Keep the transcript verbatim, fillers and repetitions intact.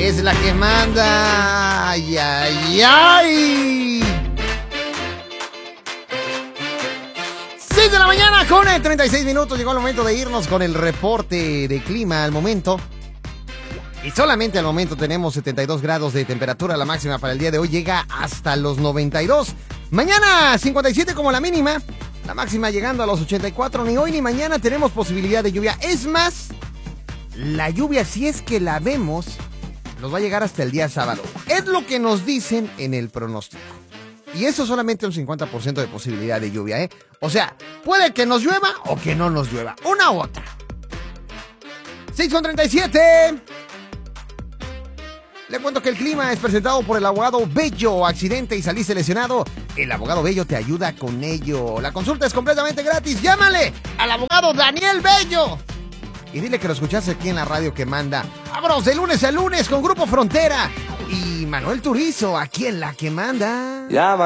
es la que manda. ¡Ay, ay, ay! seis de la mañana con treinta y seis minutos. Llegó el momento de irnos con el reporte de clima al momento. Y solamente al momento tenemos setenta y dos grados de temperatura. La máxima para el día de hoy llega hasta los noventa y dos. Mañana cincuenta y siete como la mínima. La máxima llegando a los ochenta y cuatro. Ni hoy ni mañana tenemos posibilidad de lluvia. Es más, la lluvia, si es que la vemos, nos va a llegar hasta el día sábado. Es lo que nos dicen en el pronóstico. Y eso solamente un cincuenta por ciento de posibilidad de lluvia, ¿eh? O sea, puede que nos llueva o que no nos llueva. Una u otra. seis con treinta y siete. Le cuento que el clima es presentado por el abogado Bello. Accidente y saliste lesionado. El abogado Bello te ayuda con ello. La consulta es completamente gratis. Llámale al abogado Daniel Bello y dile que lo escuchaste aquí en la radio que manda. Vámonos de lunes a lunes con Grupo Frontera y Manuel Turizo aquí en la que manda. Ya va.